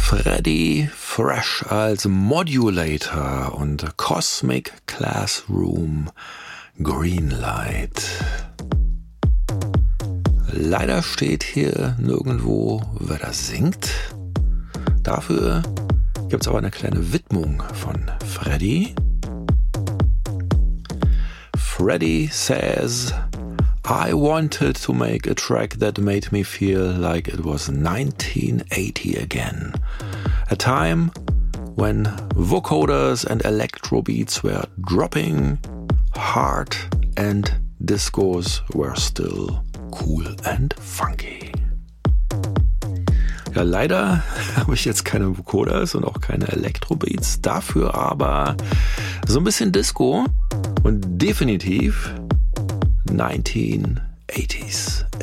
Freddy Fresh als Modulator und Cosmic Classroom Greenlight. Leider steht hier nirgendwo, wer das singt. Dafür gibt es aber eine kleine Widmung von Freddy. Freddy says, I wanted to make a track that made me feel like it was 1980 again. A time when vocoders and electro beats were dropping hard and discos were still cool and funky. Ja, leider habe ich jetzt keine Vocoders und auch keine Electro-Beats, dafür aber so ein bisschen Disco und definitiv 1980s.